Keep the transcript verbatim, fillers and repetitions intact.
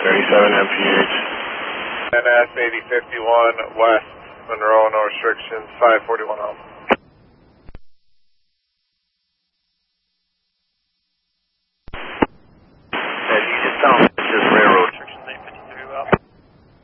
thirty-seven M P H. N S eighty fifty-one West, Monroe, no restrictions, five forty-one Alpha.